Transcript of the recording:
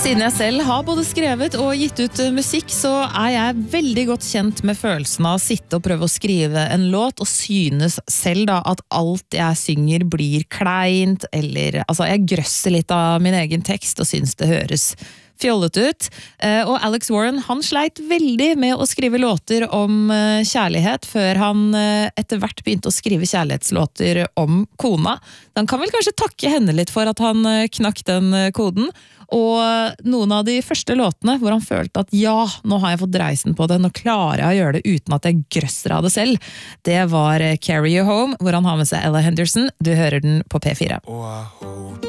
Siden jeg selv har både skrevet og gitt ut musikk, så jeg veldig godt kjent med følelsen av å sitte og prøve å skrive en låt, og synes selv da at alt jeg synger blir kleint, eller jeg grøsser litt av min egen tekst og synes det høres fjollet ut. Og Alex Warren, han sleit veldig med å skrive låter om kjærlighet, før han etter hvert begynte å skrive kjærlighetslåter om kona. Han kan vel kanskje takke henne litt for at han knakk den koden, og noen av de første låtene hvor han følte at ja, nå har jeg fått dreisen på det, nå klarer jeg å gjøre det uten at jeg grøsser av det selv, det var Carry You Home, hvor han har med seg Ella Henderson. Du hører den på P4.